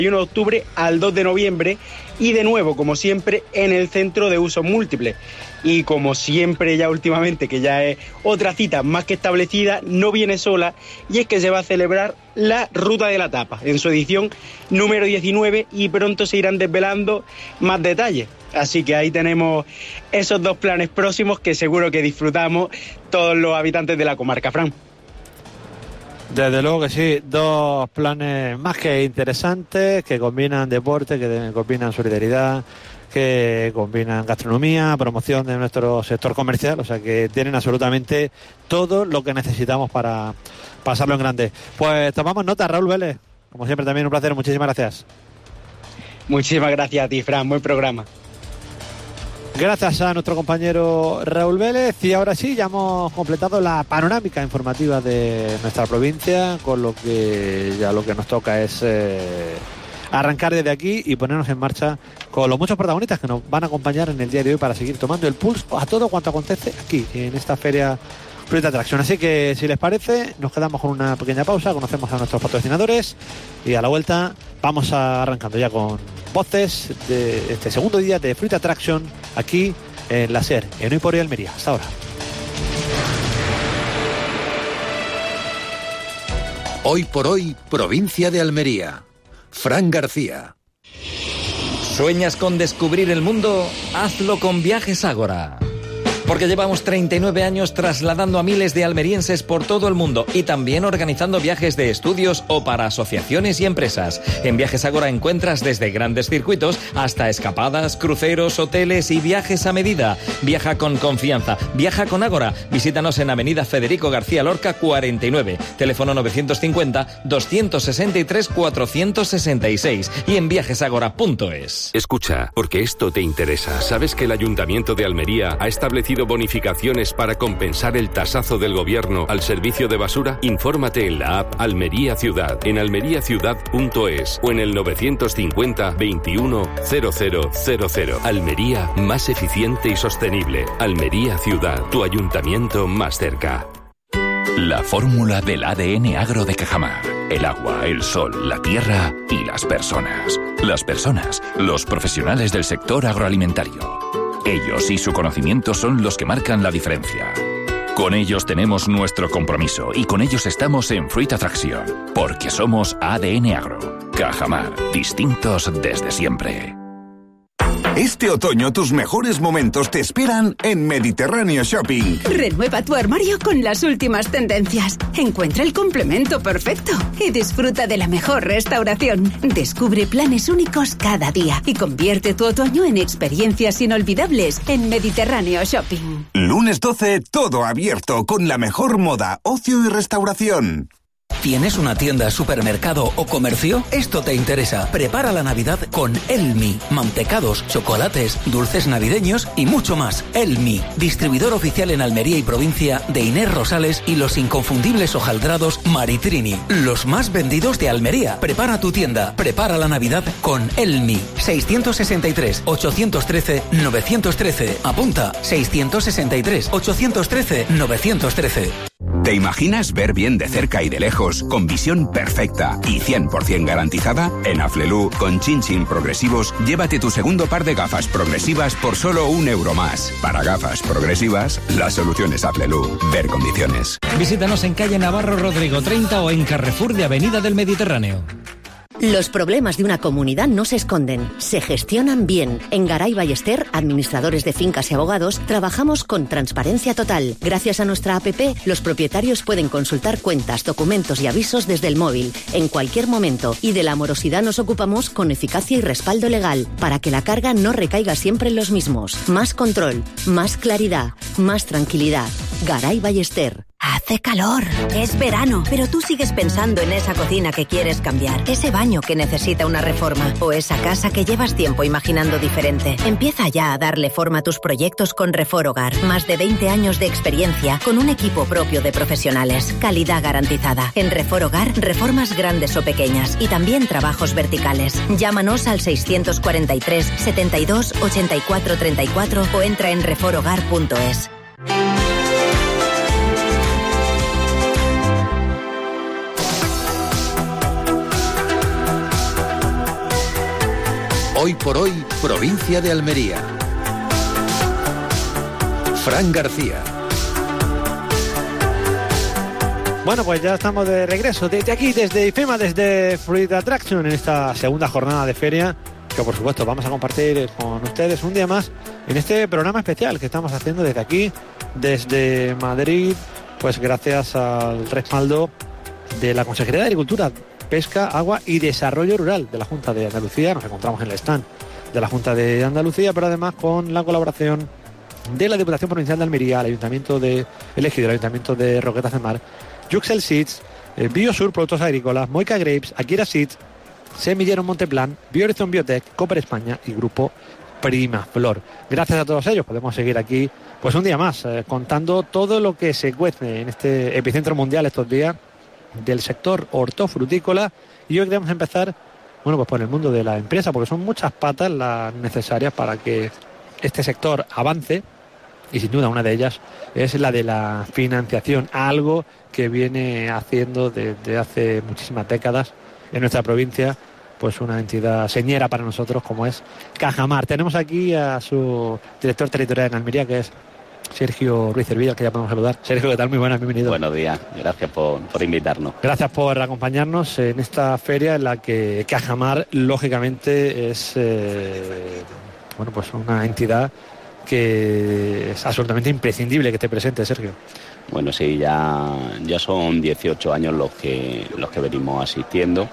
1 de octubre al 2 de noviembre y de nuevo, como siempre, en el Centro de Usos Múltiples. Y como siempre ya últimamente, que ya es otra cita más que establecida, no viene sola, y es que se va a celebrar la Ruta de la Tapa en su edición número 19 y pronto se irán desvelando más detalles. Así que ahí tenemos esos dos planes próximos que seguro que disfrutamos todos los habitantes de la comarca, Fran. Desde luego que sí, dos planes más que interesantes, que combinan deporte, que combinan solidaridad, que combinan gastronomía, promoción de nuestro sector comercial, o sea que tienen absolutamente todo lo que necesitamos para pasarlo en grande. Pues tomamos nota, Raúl Vélez, como siempre también un placer, muchísimas gracias. Muchísimas gracias a ti, Fran, buen programa. Gracias a nuestro compañero Raúl Vélez, y ahora sí, ya hemos completado la panorámica informativa de nuestra provincia, con lo que ya lo que nos toca es arrancar desde aquí y ponernos en marcha con los muchos protagonistas que nos van a acompañar en el día de hoy para seguir tomando el pulso a todo cuanto acontece aquí, en esta feria Fruit Attraction. Así que, si les parece, nos quedamos con una pequeña pausa, conocemos a nuestros patrocinadores y a la vuelta vamos arrancando ya con voces de este segundo día de Fruit Attraction aquí en la SER, en Hoy por Hoy Almería. Hasta ahora. Hoy por Hoy, provincia de Almería. Fran García. ¿Sueñas con descubrir el mundo? Hazlo con Viajes Ágora. Porque llevamos 39 años trasladando a miles de almerienses por todo el mundo y también organizando viajes de estudios o para asociaciones y empresas. En Viajes Ágora encuentras desde grandes circuitos hasta escapadas, cruceros, hoteles y viajes a medida. Viaja con confianza, viaja con Ágora. Visítanos en Avenida Federico García Lorca 49, teléfono 950-263-466 y en viajesagora.es. Escucha, porque esto te interesa. ¿Sabes que el Ayuntamiento de Almería ha establecido bonificaciones para compensar el tasazo del gobierno al servicio de basura? Infórmate en la app Almería Ciudad, en almeriaciudad.es o en el 950 21 0000. Almería, más eficiente y sostenible. Almería Ciudad, tu ayuntamiento más cerca. La fórmula del ADN agro de Cajamar. El agua, el sol, la tierra y las personas. Las personas, los profesionales del sector agroalimentario. Ellos y su conocimiento son los que marcan la diferencia. Con ellos tenemos nuestro compromiso y con ellos estamos en Fruit Attraction, porque somos ADN Agro. Cajamar, distintos desde siempre. Este otoño tus mejores momentos te esperan en Mediterráneo Shopping. Renueva tu armario con las últimas tendencias. Encuentra el complemento perfecto y disfruta de la mejor restauración. Descubre planes únicos cada día y convierte tu otoño en experiencias inolvidables en Mediterráneo Shopping. Lunes 12, todo abierto con la mejor moda, ocio y restauración. ¿Tienes una tienda, supermercado o comercio? Esto te interesa. Prepara la Navidad con Elmi. Mantecados, chocolates, dulces navideños y mucho más. Elmi, distribuidor oficial en Almería y provincia de Inés Rosales y los inconfundibles hojaldrados Maritrini. Los más vendidos de Almería. Prepara tu tienda. Prepara la Navidad con Elmi. 663-813-913. Apunta. 663-813-913. ¿Te imaginas ver bien de cerca y de lejos, con visión perfecta y 100% garantizada? En Aflelu, con Chin Chin progresivos, llévate tu segundo par de gafas progresivas por solo €1 más. Para gafas progresivas, la solución es Aflelu. Ver condiciones. Visítanos en calle Navarro Rodrigo 30 o en Carrefour de Avenida del Mediterráneo. Los problemas de una comunidad no se esconden, se gestionan bien. En Garay Ballester, administradores de fincas y abogados, trabajamos con transparencia total. Gracias a nuestra app, los propietarios pueden consultar cuentas, documentos y avisos desde el móvil, en cualquier momento. Y de la morosidad nos ocupamos con eficacia y respaldo legal, para que la carga no recaiga siempre en los mismos. Más control, más claridad, más tranquilidad. Garay Ballester. Hace calor, es verano, pero tú sigues pensando en esa cocina que quieres cambiar, ese baño que necesita una reforma o esa casa que llevas tiempo imaginando diferente. Empieza ya a darle forma a tus proyectos con Refor Hogar. Más de 20 años de experiencia con un equipo propio de profesionales. Calidad garantizada. En Refor Hogar, reformas grandes o pequeñas y también trabajos verticales. Llámanos al 643 72 84 34 o entra en reforhogar.es. Hoy por hoy, provincia de Almería. Fran García. Bueno, pues ya estamos de regreso desde aquí, desde IFEMA, desde Fruit Attraction, en esta segunda jornada de feria, que por supuesto vamos a compartir con ustedes un día más en este programa especial que estamos haciendo desde aquí, desde Madrid, pues gracias al respaldo de la Consejería de Agricultura, Pesca, Agua y Desarrollo Rural de la Junta de Andalucía. Nos encontramos en el stand de la Junta de Andalucía, pero además con la colaboración de la Diputación Provincial de Almería, el Ayuntamiento de El Ejido, el Ayuntamiento de Roquetas de Mar, Yuxel Seeds, Biosur Productos Agrícolas, Moica Grapes, Akira Seeds, Semillero Monteplan, Biohorizon Biotech, Cooper España y Grupo Primaflor. Gracias a todos ellos podemos seguir aquí pues un día más contando todo lo que se cuece en este epicentro mundial estos días del sector hortofrutícola. Y hoy queremos empezar, bueno, pues por el mundo de la empresa, porque son muchas patas las necesarias para que este sector avance, y sin duda una de ellas es la de la financiación, algo que viene haciendo desde hace muchísimas décadas en nuestra provincia pues una entidad señera para nosotros como es Cajamar. Tenemos aquí a su director territorial en Almería, que es Sergio Ruiz Cervilla, que ya podemos saludar. Sergio, ¿qué tal? Muy buenas, bienvenido. Buenos días, gracias por invitarnos. Gracias por acompañarnos en esta feria en la que Cajamar, lógicamente, es bueno, pues una entidad que es absolutamente imprescindible que esté presente, Sergio. Bueno, sí, ya son 18 años los que venimos asistiendo.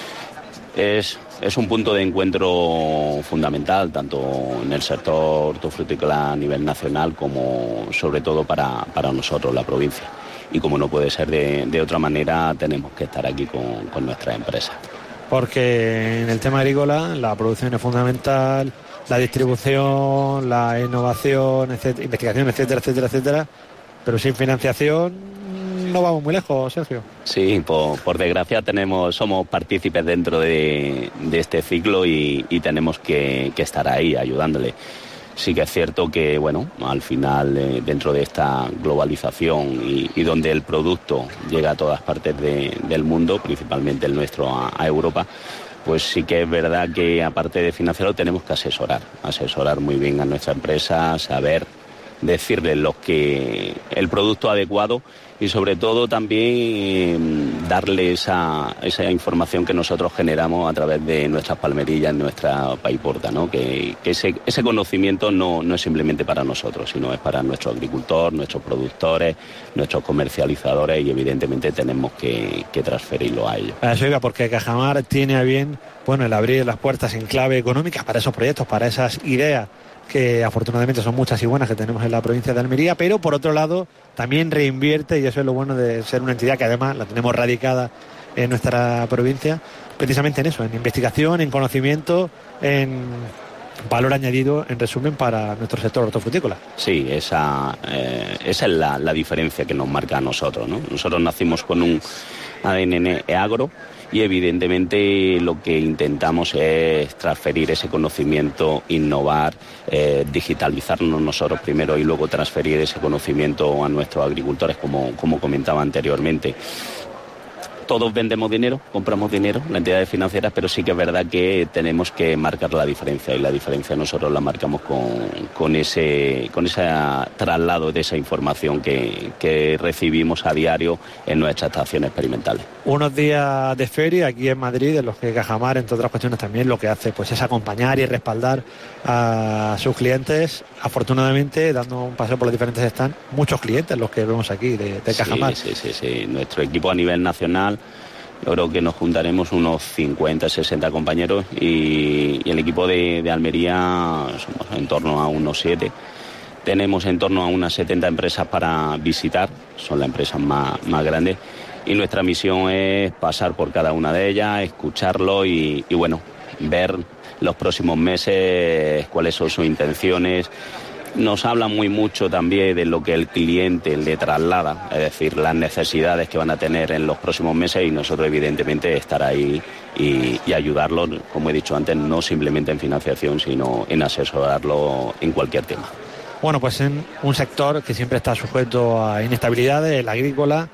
Es un punto de encuentro fundamental, tanto en el sector hortofrutícola a nivel nacional como sobre todo para nosotros, la provincia. Y como no puede ser de otra manera, tenemos que estar aquí con nuestras empresas. Porque en el tema agrícola la producción es fundamental, la distribución, la innovación, investigación, etcétera, etcétera, etcétera. Pero sin financiación no vamos muy lejos, Sergio. Sí, por desgracia somos partícipes dentro de este ciclo y tenemos que estar ahí ayudándole. Sí que es cierto que, bueno, al final dentro de esta globalización y donde el producto llega a todas partes del mundo, principalmente el nuestro a Europa, pues sí que es verdad que aparte de financiarlo tenemos que asesorar muy bien a nuestra empresa, saber decirles el producto adecuado y sobre todo también darle esa información que nosotros generamos a través de nuestras palmerillas, nuestra paiporta, ¿no? Que ese conocimiento no es simplemente para nosotros, sino es para nuestro agricultor, nuestros productores, nuestros comercializadores y evidentemente tenemos que transferirlo a ellos. Eso iba, porque Cajamar tiene a bien, bueno, el abrir las puertas en clave económica para esos proyectos, para esas ideas que afortunadamente son muchas y buenas que tenemos en la provincia de Almería, pero por otro lado también reinvierte, y eso es lo bueno de ser una entidad que además la tenemos radicada en nuestra provincia, precisamente en eso, en investigación, en conocimiento, en valor añadido, en resumen, para nuestro sector hortofrutícola. Sí, esa es la diferencia que nos marca a nosotros, ¿no? Nosotros nacimos con un ADN agro y evidentemente lo que intentamos es transferir ese conocimiento, innovar, digitalizarnos nosotros primero y luego transferir ese conocimiento a nuestros agricultores, como comentaba anteriormente. Todos vendemos dinero, compramos dinero, las entidades financieras, pero sí que es verdad que tenemos que marcar la diferencia y la diferencia nosotros la marcamos con ese traslado de esa información que recibimos a diario en nuestras estaciones experimentales. Unos días de feria aquí en Madrid, en los que Cajamar, entre otras cuestiones también, lo que hace pues es acompañar y respaldar a sus clientes. Afortunadamente, dando un paseo por los diferentes stands, muchos clientes los que vemos aquí de Cajamar. Sí. Nuestro equipo a nivel nacional, yo creo que nos juntaremos unos 50, 60 compañeros y el equipo de Almería somos en torno a unos 7. Tenemos en torno a unas 70 empresas para visitar, son las empresas más grandes, y nuestra misión es pasar por cada una de ellas, escucharlo y bueno, ver los próximos meses cuáles son sus intenciones. Nos habla mucho también de lo que el cliente le traslada, es decir, las necesidades que van a tener en los próximos meses y nosotros evidentemente estar ahí y ayudarlo, como he dicho antes, no simplemente en financiación, sino en asesorarlo en cualquier tema. Bueno, pues en un sector que siempre está sujeto a inestabilidades, el agrícola,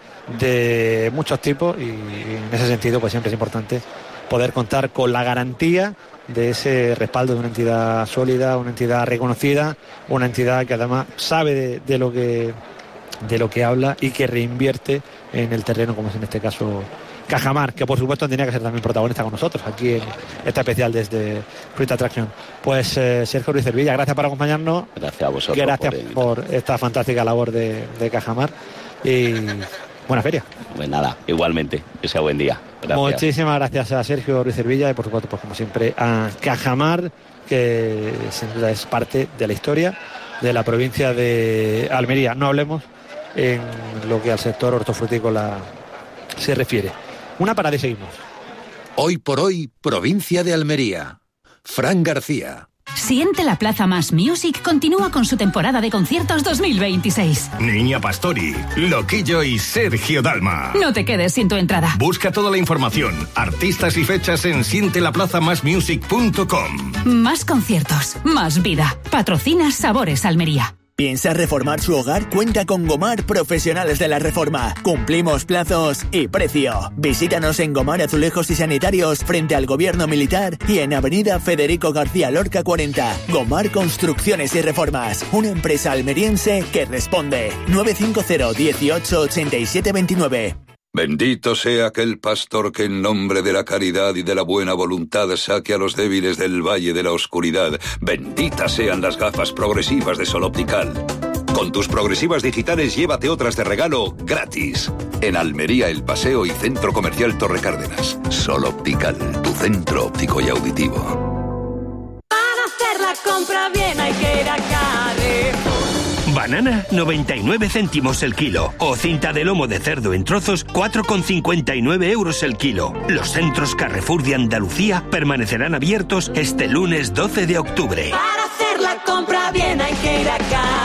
de muchos tipos, y en ese sentido pues siempre es importante poder contar con la garantía de ese respaldo de una entidad sólida, una entidad reconocida, una entidad que además sabe de lo que habla y que reinvierte en el terreno, como es en este caso Cajamar, que por supuesto tenía que ser también protagonista con nosotros aquí en esta especial desde Fruit Attraction. Pues Sergio Ruiz Cervilla, gracias por acompañarnos. Gracias a vosotros. Gracias por esta fantástica labor de Cajamar y buena feria. Pues nada, igualmente, que sea buen día. Gracias. Muchísimas gracias a Sergio Ruiz Cervilla y por supuesto, pues como siempre, a Cajamar, que sin duda es parte de la historia de la provincia de Almería. No hablemos en lo que al sector hortofrutícola se refiere. Una parada y seguimos. Hoy por hoy, provincia de Almería. Fran García. Siente la Plaza Más Music continúa con su temporada de conciertos 2026. Niña Pastori, Loquillo y Sergio Dalma. No te quedes sin tu entrada. Busca toda la información, artistas y fechas en sientelaplazamasmusic.com. Más conciertos, más vida. Patrocina Sabores Almería. ¿Piensa reformar su hogar? Cuenta con Gomar Profesionales de la Reforma. Cumplimos plazos y precio. Visítanos en Gomar Azulejos y Sanitarios frente al Gobierno Militar y en Avenida Federico García Lorca 40. Gomar Construcciones y Reformas. Una empresa almeriense que responde. 950 18 87 29. Bendito sea aquel pastor que en nombre de la caridad y de la buena voluntad saque a los débiles del valle de la oscuridad. Benditas sean las gafas progresivas de Sol Optical. Con tus progresivas digitales llévate otras de regalo gratis. En Almería, El Paseo y Centro Comercial Torre Cárdenas. Sol Optical, tu centro óptico y auditivo. Para hacer la compra bien hay que ir a Carrefour. Banana, 99 céntimos el kilo. O cinta de lomo de cerdo en trozos, 4,59 euros el kilo. Los centros Carrefour de Andalucía permanecerán abiertos este lunes 12 de octubre. Para hacer la compra bien hay que ir a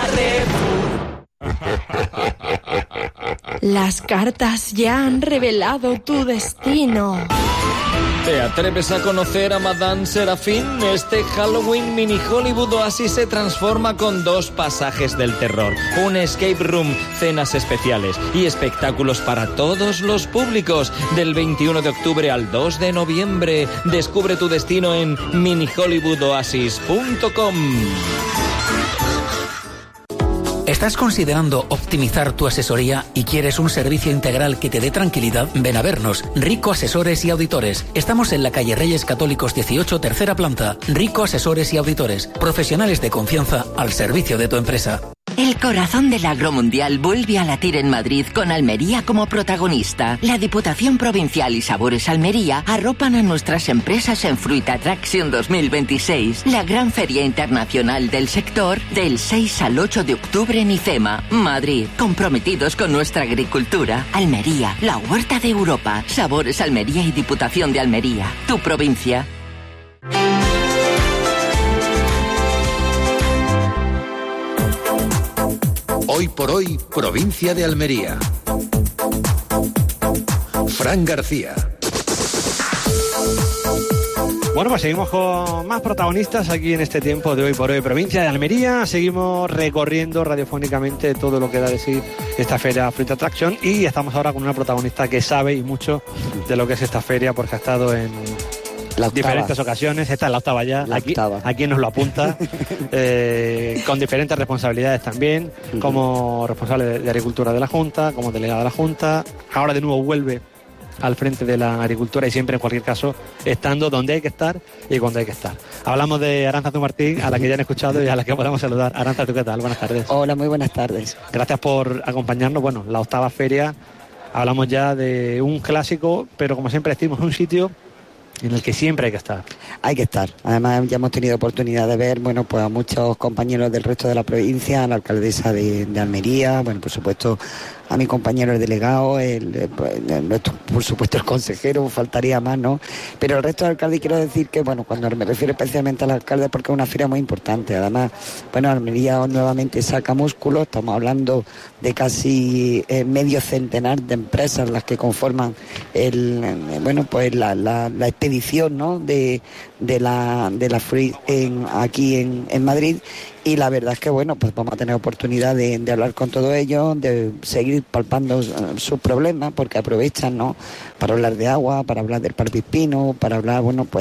Carrefour. Las cartas ya han revelado tu destino. ¿Te atreves a conocer a Madame Serafín? Este Halloween Mini Hollywood Oasis se transforma con 2 pasajes del terror, un escape room, cenas especiales y espectáculos para todos los públicos. Del 21 de octubre al 2 de noviembre. Descubre tu destino en minihollywoodoasis.com. ¿Estás considerando optimizar tu asesoría y quieres un servicio integral que te dé tranquilidad? Ven a vernos. Rico Asesores y Auditores. Estamos en la calle Reyes Católicos 18, tercera planta. Rico Asesores y Auditores. Profesionales de confianza al servicio de tu empresa. El corazón del agromundial vuelve a latir en Madrid con Almería como protagonista. La Diputación Provincial y Sabores Almería arropan a nuestras empresas en Fruit Attraction 2026, la gran feria internacional del sector del 6 al 8 de octubre en IFEMA, Madrid. Comprometidos con nuestra agricultura. Almería, la huerta de Europa. Sabores Almería y Diputación de Almería. Tu provincia. Hoy por hoy, provincia de Almería. Fran García. Bueno, pues seguimos con más protagonistas aquí en este tiempo de Hoy por Hoy, provincia de Almería. Seguimos recorriendo radiofónicamente todo lo que da de sí esta feria Fruit Attraction y estamos ahora con una protagonista que sabe y mucho de lo que es esta feria porque ha estado en diferentes ocasiones. Esta es la octava ya, aquí nos lo apunta, con diferentes responsabilidades también, como responsable de Agricultura de la Junta, como delegada de la Junta, ahora de nuevo vuelve al frente de la agricultura y siempre en cualquier caso estando donde hay que estar y cuando hay que estar. Hablamos de Arantxa Martín, a la que ya han escuchado y a la que podemos saludar. Arantxa, ¿tú qué tal? Buenas tardes. Hola, muy buenas tardes. Gracias por acompañarnos. Bueno, la octava feria, hablamos ya de un clásico, pero como siempre decimos, un sitio en el que siempre hay que estar. Hay que estar. Además ya hemos tenido oportunidad de ver, bueno, pues a muchos compañeros del resto de la provincia, a la alcaldesa de Almería, bueno, por supuesto a mi compañero el delegado, por supuesto el consejero, faltaría más, ¿no? Pero el resto del alcalde, quiero decir que, bueno, cuando me refiero especialmente al alcalde, porque es una feria muy importante. Además, bueno, Almería nuevamente saca músculo, estamos hablando de casi medio centenar de empresas las que conforman la expedición, ¿no? de la Fruit aquí en Madrid. Y la verdad es que, bueno, pues vamos a tener oportunidad de hablar con todos ellos, de seguir palpando sus problemas, porque aprovechan, ¿no?, para hablar de agua, para hablar del parpispino, para hablar, bueno, pues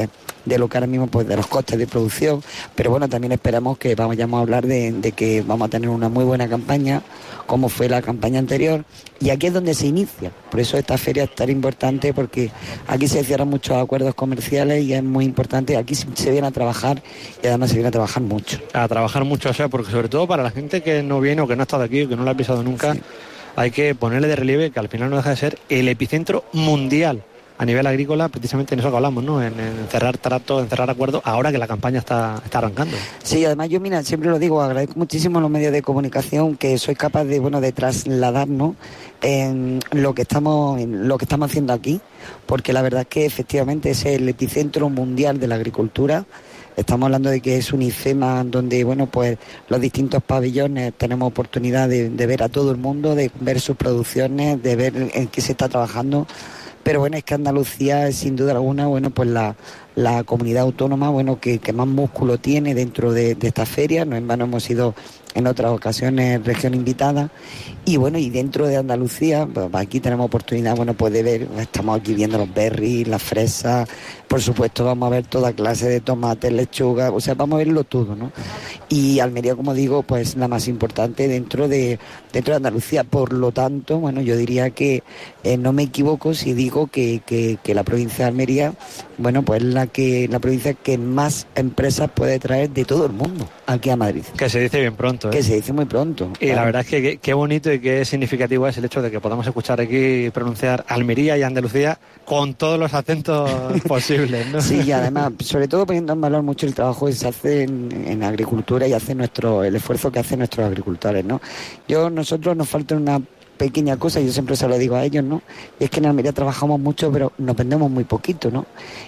de lo que ahora mismo, pues de los costes de producción, pero bueno, también esperamos que vayamos a hablar de que vamos a tener una muy buena campaña, como fue la campaña anterior, y aquí es donde se inicia. Por eso esta feria es tan importante, porque aquí se cierran muchos acuerdos comerciales y es muy importante. Aquí se viene a trabajar y además se viene a trabajar mucho. A trabajar mucho, o sea, porque sobre todo para la gente que no viene o que no ha estado aquí o que no lo ha pisado nunca, sí, hay que ponerle de relieve que al final no deja de ser el epicentro mundial a nivel agrícola, precisamente en eso que hablamos, ¿no? En cerrar tratos, en cerrar acuerdos, ahora que la campaña está arrancando. Sí, además yo, mira, siempre lo digo, agradezco muchísimo a los medios de comunicación que sois capaz de, bueno, de trasladarnos en lo que estamos haciendo aquí, porque la verdad es que efectivamente es el epicentro mundial de la agricultura. Estamos hablando de que es un IFEMA donde, bueno, pues los distintos pabellones tenemos oportunidad de ver a todo el mundo, de ver sus producciones, de ver en qué se está trabajando. Pero bueno, es que Andalucía es sin duda alguna, bueno, pues la comunidad autónoma, bueno, que más músculo tiene dentro de esta feria. No en vano hemos sido en otras ocasiones región invitada. Y bueno, y dentro de Andalucía, pues aquí tenemos oportunidad, bueno, pues de ver, estamos aquí viendo los berries, las fresas, por supuesto vamos a ver toda clase de tomates, lechuga, o sea, vamos a verlo todo, ¿no? Y Almería, como digo, pues la más importante dentro de Andalucía. Por lo tanto, bueno, yo diría que no me equivoco si digo que la provincia de Almería, bueno, pues la provincia que más empresas puede traer de todo el mundo aquí a Madrid. Que se dice bien pronto, ¿eh? Que se dice muy pronto. Y claro, la verdad es que qué bonito y qué significativo es el hecho de que podamos escuchar aquí pronunciar Almería y Andalucía con todos los acentos posibles, ¿no? Sí, y además, sobre todo poniendo en valor mucho el trabajo que se hace en agricultura y el esfuerzo que hacen nuestros agricultores, ¿no? Nosotros nos falta una pequeña cosa, yo siempre se lo digo a ellos, ¿no? Y es que en Almería trabajamos mucho, pero nos vendemos muy poquito, ¿no?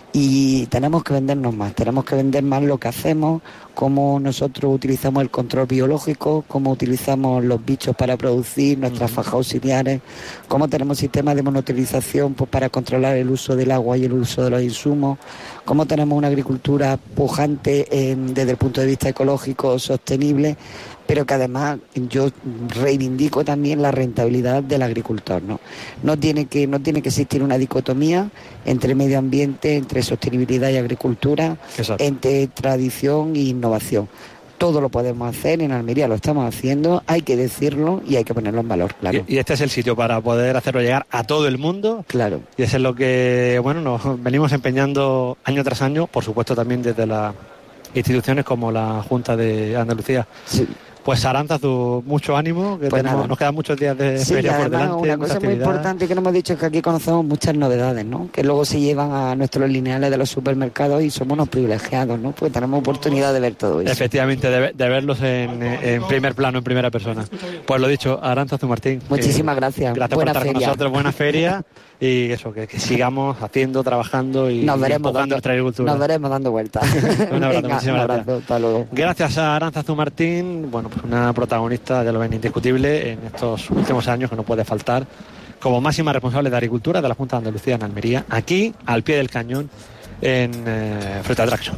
Y tenemos que vendernos más, tenemos que vender más lo que hacemos, cómo nosotros utilizamos el control biológico, cómo utilizamos los bichos para producir nuestras fajas auxiliares, cómo tenemos sistemas de monotilización, pues, para controlar el uso del agua y el uso de los insumos, cómo tenemos una agricultura pujante desde el punto de vista ecológico, sostenible, pero que además yo reivindico también la rentabilidad del agricultor, ¿no? No tiene que existir una dicotomía entre medio ambiente, entre sostenibilidad y agricultura, exacto, entre tradición e innovación. Todo lo podemos hacer, en Almería lo estamos haciendo, hay que decirlo y hay que ponerlo en valor, claro. Y este es el sitio para poder hacerlo llegar a todo el mundo. Claro. Y eso es lo que, bueno, nos venimos empeñando año tras año, por supuesto también desde las instituciones como la Junta de Andalucía. Sí. Pues Aránzazu, mucho ánimo, que pues nos quedan muchos días de feria por delante. Una cosa muy importante que no hemos dicho es que aquí conocemos muchas novedades, ¿no? Que luego se llevan a nuestros lineales de los supermercados y somos unos privilegiados, ¿no? Porque tenemos oportunidad de ver todo eso. Efectivamente, de verlos en primer plano, en primera persona. Pues lo dicho, Aránzazu Martín. Muchísimas gracias. Gracias buena por estar feria. Con nosotros, buena feria. Y eso, que sigamos haciendo, trabajando y empujando nuestra agricultura. Nos veremos dando vueltas. Un abrazo, Venga, muchísimas gracias. Hasta luego. Gracias a Aránzazu Martín, bueno, pues una protagonista, ya lo ven, indiscutible en estos últimos años, que no puede faltar, como máxima responsable de agricultura de la Junta de Andalucía en Almería, aquí, al pie del cañón, en Fruit Attraction.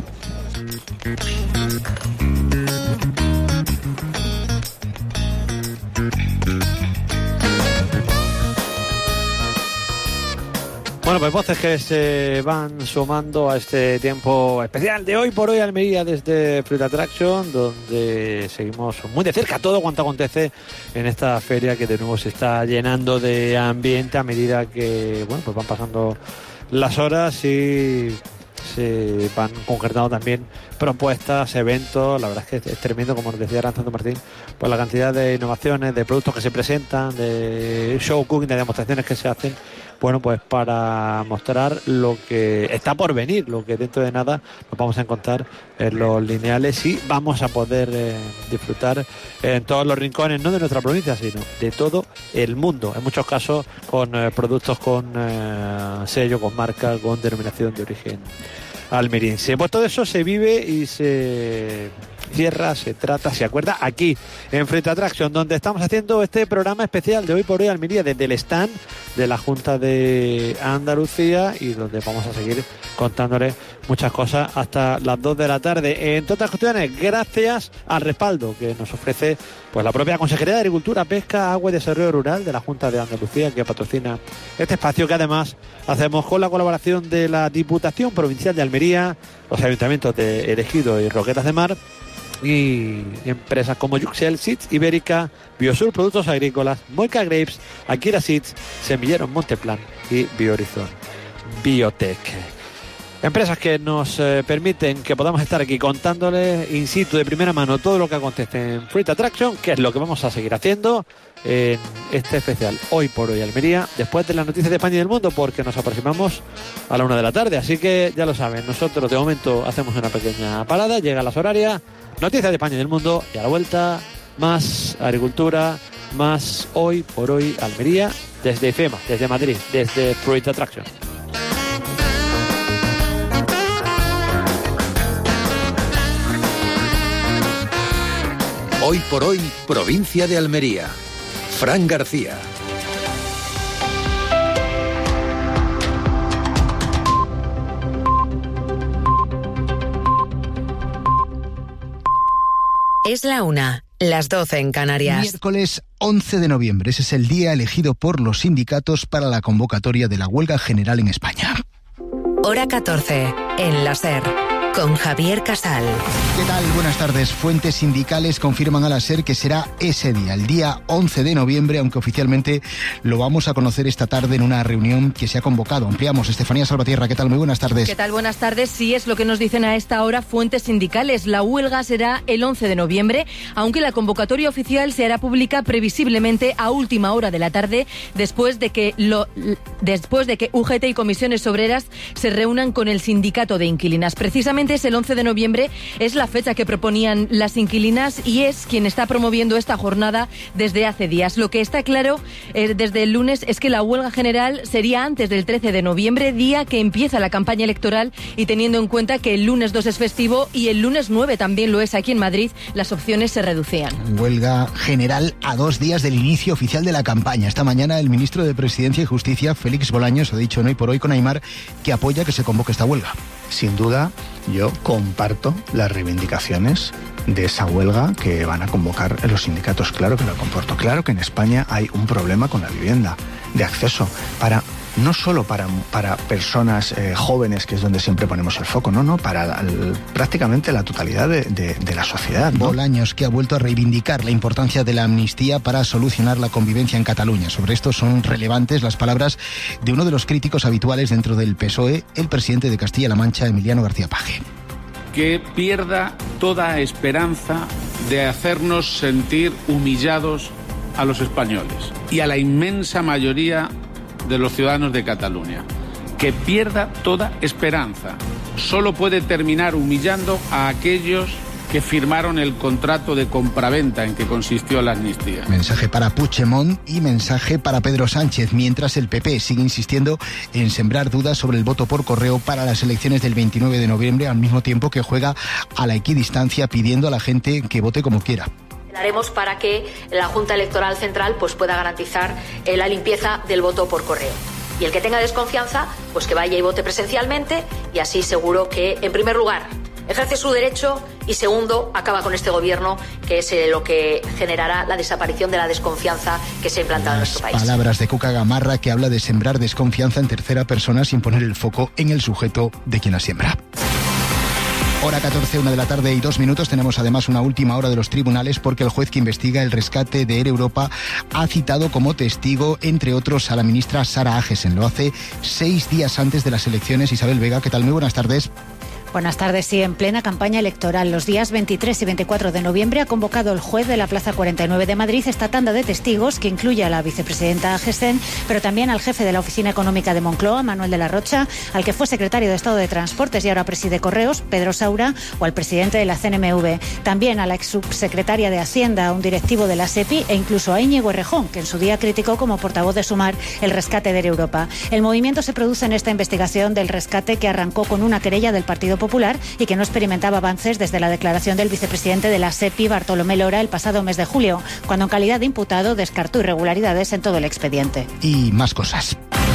Bueno, pues voces que se van sumando a este tiempo especial de Hoy por Hoy Almería desde Fruit Attraction, donde seguimos muy de cerca todo cuanto acontece en esta feria que de nuevo se está llenando de ambiente a medida que, bueno, pues van pasando las horas y se van concretando también propuestas, eventos. La verdad es que es tremendo, como nos decía Aránzazu Martín, pues la cantidad de innovaciones, de productos que se presentan, de show cooking, de demostraciones que se hacen, bueno, pues para mostrar lo que está por venir, lo que dentro de nada nos vamos a encontrar en los lineales y vamos a poder disfrutar en todos los rincones, no de nuestra provincia, sino de todo el mundo, en muchos casos con productos con sello, con marca, con denominación de origen almeriense. Pues todo eso se vive y se cierra, se trata, se acuerda aquí en Fruit Attraction, donde estamos haciendo este programa especial de Hoy por Hoy Almería desde el stand de la Junta de Andalucía y donde vamos a seguir contándoles muchas cosas hasta las 2 de la tarde. Entre otras cuestiones, gracias al respaldo que nos ofrece pues la propia Consejería de Agricultura, Pesca, Agua y Desarrollo Rural de la Junta de Andalucía, que patrocina este espacio, que además hacemos con la colaboración de la Diputación Provincial de Almería, los ayuntamientos de Ejido y Roquetas de Mar, y empresas como Yuxel, Seeds Ibérica, Biosur Productos Agrícolas, Moica Grapes, Akira Seeds, Semilleros Monteplan y Biohorizon Biotech. Empresas que nos permiten que podamos estar aquí contándoles in situ de primera mano todo lo que acontece en Fruit Attraction, que es lo que vamos a seguir haciendo en este especial Hoy por Hoy Almería, después de las noticias de España y del mundo, porque nos aproximamos a la 1 de la tarde. Así que ya lo saben, nosotros de momento hacemos una pequeña parada, llegan las horarias, noticias de España y del mundo, y a la vuelta más agricultura, más Hoy por Hoy Almería, desde IFEMA, desde Madrid, desde Fruit Attraction. Hoy por Hoy, provincia de Almería. Fran García. Es la 1, las 12 en Canarias. Miércoles 11 de noviembre. Ese es el día elegido por los sindicatos para la convocatoria de la huelga general en España. Hora 14, en la SER, con Javier Casal. ¿Qué tal? Buenas tardes. Fuentes sindicales confirman a la SER que será ese día, el día 11 de noviembre, aunque oficialmente lo vamos a conocer esta tarde en una reunión que se ha convocado. Ampliamos. Estefanía Salvatierra, ¿qué tal? Muy buenas tardes. ¿Qué tal? Buenas tardes. Sí, es lo que nos dicen a esta hora fuentes sindicales. La huelga será el 11 de noviembre, aunque la convocatoria oficial se hará pública previsiblemente a última hora de la tarde, después de que UGT y comisiones obreras se reúnan con el sindicato de inquilinas. Precisamente es el 11 de noviembre, es la fecha que proponían las inquilinas y es quien está promoviendo esta jornada desde hace días. Lo que está claro desde el lunes es que la huelga general sería antes del 13 de noviembre, día que empieza la campaña electoral, y teniendo en cuenta que el lunes 2 es festivo y el lunes 9 también lo es aquí en Madrid, las opciones se reducían. Huelga general a 2 días del inicio oficial de la campaña. Esta mañana el ministro de Presidencia y Justicia, Félix Bolaños, ha dicho en Hoy por Hoy con Aimar que apoya que se convoque esta huelga. Sin duda, yo comparto las reivindicaciones de esa huelga que van a convocar los sindicatos. Claro que lo comporto. Claro que en España hay un problema con la vivienda, de acceso, no solo para personas jóvenes, que es donde siempre ponemos el foco, para prácticamente la totalidad de la sociedad, ¿no? Bolaños, que ha vuelto a reivindicar la importancia de la amnistía para solucionar la convivencia en Cataluña. Sobre esto son relevantes las palabras de uno de los críticos habituales dentro del PSOE, el presidente de Castilla-La Mancha, Emiliano García Paje. Que pierda toda esperanza de hacernos sentir humillados a los españoles y a la inmensa mayoría de los ciudadanos de Cataluña. Que pierda toda esperanza. Solo puede terminar humillando a aquellos que firmaron el contrato de compraventa en que consistió la amnistía. Mensaje para Puigdemont y mensaje para Pedro Sánchez, mientras el PP sigue insistiendo en sembrar dudas sobre el voto por correo para las elecciones del 29 de noviembre, al mismo tiempo que juega a la equidistancia pidiendo a la gente que vote como quiera. Haremos para que la Junta Electoral Central pueda garantizar la limpieza del voto por correo. Y el que tenga desconfianza, que vaya y vote presencialmente, y así seguro que, en primer lugar, ejerce su derecho y, segundo, acaba con este gobierno, que es lo que generará la desaparición de la desconfianza que se ha implantado en nuestro país. Palabras de Cuca Gamarra, que habla de sembrar desconfianza en tercera persona sin poner el foco en el sujeto de quien la siembra. Hora 14, 1 de la tarde y 2 minutos. Tenemos además una última hora de los tribunales, porque el juez que investiga el rescate de Air Europa ha citado como testigo, entre otros, a la ministra Sara Agesen. Lo hace 6 días antes de las elecciones. Isabel Vega, ¿qué tal? Muy buenas tardes. Buenas tardes. Sí, en plena campaña electoral, los días 23 y 24 de noviembre ha convocado el juez de la Plaza 49 de Madrid esta tanda de testigos, que incluye a la vicepresidenta Agesen, pero también al jefe de la Oficina Económica de Moncloa, Manuel de la Rocha, al que fue secretario de Estado de Transportes y ahora preside Correos, Pedro Saura, o al presidente de la CNMV. También a la ex subsecretaria de Hacienda, a un directivo de la SEPI, e incluso a Íñigo Errejón, que en su día criticó como portavoz de Sumar el rescate de Air Europa. El movimiento se produce en esta investigación del rescate, que arrancó con una querella del Partido Popular y que no experimentaba avances desde la declaración del vicepresidente de la SEPI, Bartolomé Lora, el pasado mes de julio, cuando en calidad de imputado descartó irregularidades en todo el expediente. Y más cosas.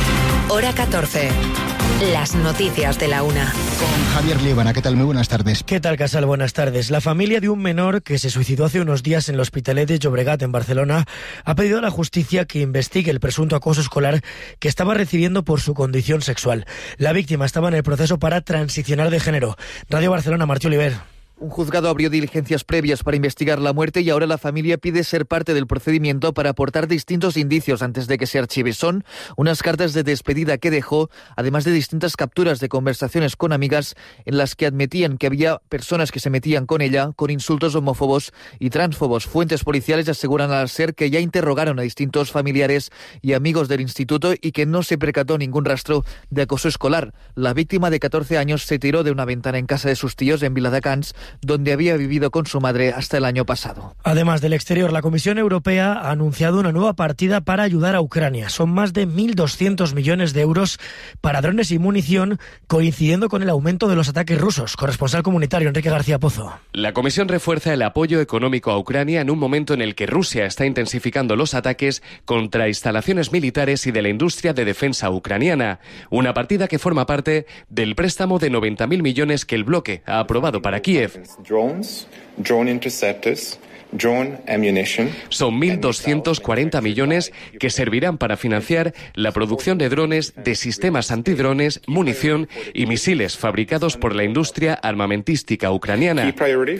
Hora 14. Las noticias de la una. Con Javier Líbana, ¿qué tal? Muy buenas tardes. ¿Qué tal, Casal? Buenas tardes. La familia de un menor que se suicidó hace unos días en el Hospitalet de Llobregat, en Barcelona, ha pedido a la justicia que investigue el presunto acoso escolar que estaba recibiendo por su condición sexual. La víctima estaba en el proceso para transicionar de género. Radio Barcelona, Martí Oliver. Un juzgado abrió diligencias previas para investigar la muerte y ahora la familia pide ser parte del procedimiento para aportar distintos indicios antes de que se archive. Son unas cartas de despedida que dejó, además de distintas capturas de conversaciones con amigas en las que admitían que había personas que se metían con ella con insultos homófobos y transfobos. Fuentes policiales aseguran al SER que ya interrogaron a distintos familiares y amigos del instituto y que no se percató ningún rastro de acoso escolar. La víctima de 14 años se tiró de una ventana en casa de sus tíos en Viladecans, donde había vivido con su madre hasta el año pasado. Además del exterior, la Comisión Europea ha anunciado una nueva partida para ayudar a Ucrania. Son más de 1.200 millones de euros para drones y munición, coincidiendo con el aumento de los ataques rusos. Corresponsal comunitario Enrique García Pozo. La Comisión refuerza el apoyo económico a Ucrania en un momento en el que Rusia está intensificando los ataques contra instalaciones militares y de la industria de defensa ucraniana. Una partida que forma parte del préstamo de 90.000 millones que el bloque ha aprobado para Kiev. Drones, drone interceptors, drone ammunition. Son 1.240 millones que servirán para financiar la producción de drones, de sistemas antidrones, munición y misiles fabricados por la industria armamentística ucraniana.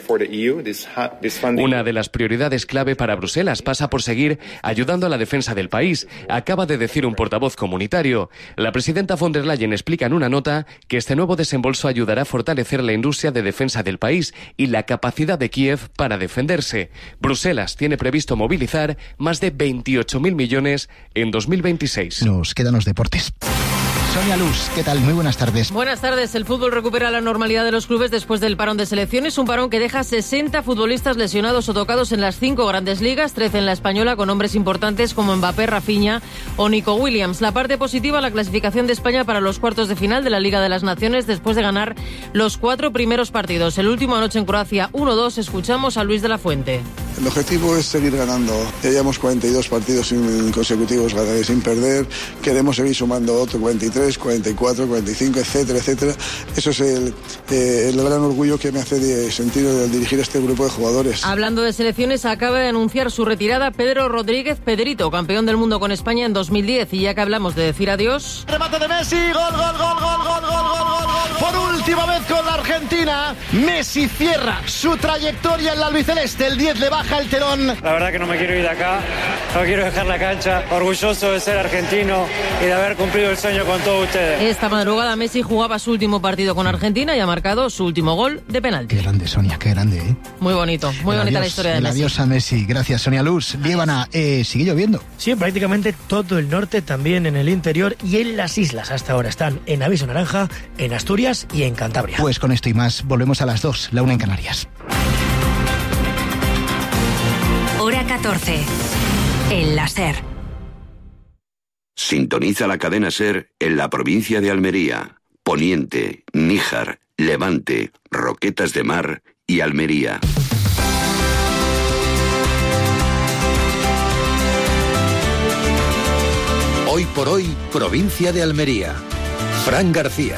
Una de las prioridades clave para Bruselas pasa por seguir ayudando a la defensa del país, acaba de decir un portavoz comunitario. La presidenta von der Leyen explica en una nota que este nuevo desembolso ayudará a fortalecer la industria de defensa del país y la capacidad de Kiev para defenderse. Bruselas tiene previsto movilizar más de 28.000 millones en 2026. Nos quedan los deportes. Sonia Luz, ¿qué tal? Muy buenas tardes. Buenas tardes. El fútbol recupera la normalidad de los clubes después del parón de selecciones, un parón que deja 60 futbolistas lesionados o tocados en las 5 grandes ligas, 13 en la española, con nombres importantes como Mbappé, Rafinha o Nico Williams. La parte positiva, la clasificación de España para los cuartos de final de la Liga de las Naciones después de ganar los 4 primeros partidos. El último anoche en Croacia 1-2. Escuchamos a Luis de la Fuente. El objetivo es seguir ganando. Ya llevamos 42 partidos consecutivos sin perder. Queremos seguir sumando otro 43, 44, 45, etcétera, etcétera. Eso es el gran orgullo que me hace sentir al dirigir a este grupo de jugadores. Hablando de selecciones, acaba de anunciar su retirada Pedro Rodríguez Pedrito, campeón del mundo con España en 2010. Y ya que hablamos de decir adiós... Remate de Messi, gol, gol, gol, gol, gol, gol, gol, gol, gol. Por última vez con la Argentina, Messi cierra su trayectoria en la albiceleste. El 10 le baja el telón. La verdad que no me quiero ir de acá, no quiero dejar la cancha. Orgulloso de ser argentino y de haber cumplido el sueño con todos ustedes. Esta madrugada Messi jugaba su último partido con Argentina y ha marcado su último gol de penalti. Qué grande, Sonia, qué grande, ¿eh? Muy bonito, muy bonita la historia de Messi. Adiós a Messi. Gracias, Sonia Luz. Líbana, ¿sigue lloviendo? Sí, en prácticamente todo el norte, también en el interior y en las islas. Hasta ahora están en aviso naranja, en Asturias y en Cantabria. Pues con esto y más, volvemos a las 2, la 1 en Canarias. Hora 14. En la SER. Sintoniza la cadena SER en la provincia de Almería, Poniente, Níjar, Levante, Roquetas de Mar y Almería. Hoy por hoy, provincia de Almería. Fran García.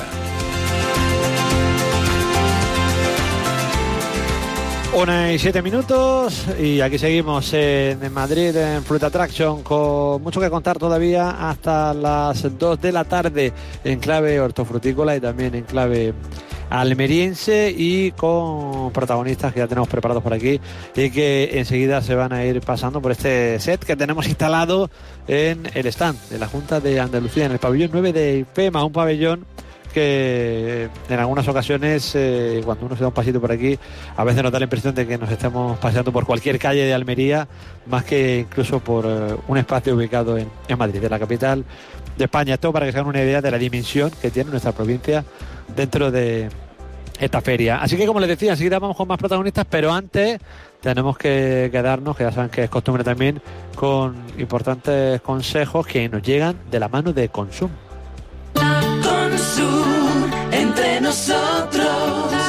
1:07 y aquí seguimos en Madrid en Fruit Attraction con mucho que contar todavía hasta las 2 de la tarde en clave hortofrutícola y también en clave almeriense y con protagonistas que ya tenemos preparados por aquí y que enseguida se van a ir pasando por este set que tenemos instalado en el stand de la Junta de Andalucía en el pabellón 9 de IPEMA, un pabellón que en algunas ocasiones cuando uno se da un pasito por aquí a veces nos da la impresión de que nos estamos paseando por cualquier calle de Almería más que incluso por un espacio ubicado en Madrid, de la capital de España. Esto para que se hagan una idea de la dimensión que tiene nuestra provincia dentro de esta feria. Así que como les decía, enseguida vamos con más protagonistas, pero antes tenemos que quedarnos, que ya saben que es costumbre también, con importantes consejos que nos llegan de la mano de Consum. Consum, entre nosotros.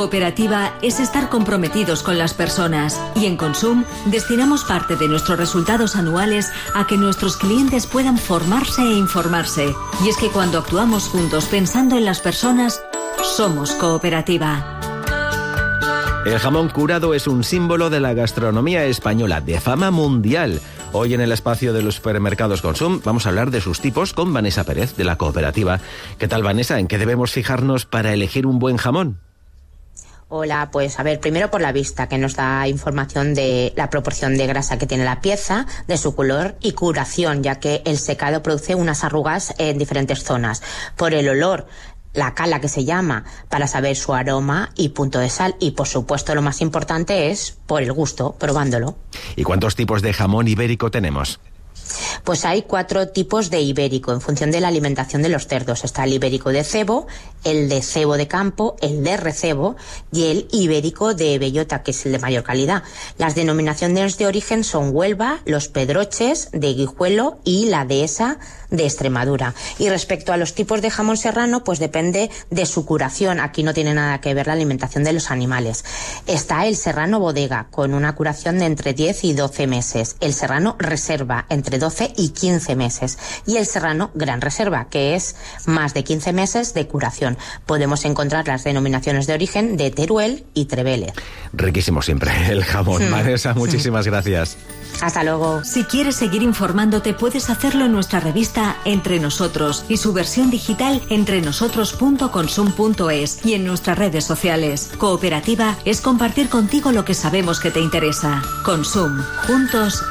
Cooperativa es estar comprometidos con las personas y en Consum destinamos parte de nuestros resultados anuales a que nuestros clientes puedan formarse e informarse. Y es que cuando actuamos juntos pensando en las personas, somos Cooperativa. El jamón curado es un símbolo de la gastronomía española de fama mundial. Hoy en el espacio de los supermercados Consum vamos a hablar de sus tipos con Vanessa Pérez de la Cooperativa. ¿Qué tal, Vanessa? ¿En qué debemos fijarnos para elegir un buen jamón? Hola, pues a ver, primero por la vista, que nos da información de la proporción de grasa que tiene la pieza, de su color y curación, ya que el secado produce unas arrugas en diferentes zonas. Por el olor, la cala que se llama, para saber su aroma y punto de sal. Y por supuesto lo más importante es por el gusto, probándolo. ¿Y cuántos tipos de jamón ibérico tenemos? Pues hay 4 tipos de ibérico en función de la alimentación de los cerdos. Está el ibérico de cebo, el de cebo de campo, el de recebo y el ibérico de bellota, que es el de mayor calidad. Las denominaciones de origen son Huelva, Los Pedroches de Guijuelo y la Dehesa de Extremadura. Y respecto a los tipos de jamón serrano, pues depende de su curación. Aquí no tiene nada que ver la alimentación de los animales. Está el serrano bodega, con una curación de entre 10 y 12 meses. El serrano reserva, entre 12 y 15 meses. Y el serrano gran reserva, que es más de 15 meses de curación. Podemos encontrar las denominaciones de origen de Teruel y Trevele. Riquísimo siempre el jamón. Vanessa, muchísimas gracias. Hasta luego. Si quieres seguir informándote, puedes hacerlo en nuestra revista Entre Nosotros y su versión digital entrenosotros.consum.es y en nuestras redes sociales. Cooperativa es compartir contigo lo que sabemos que te interesa. Consum. Juntos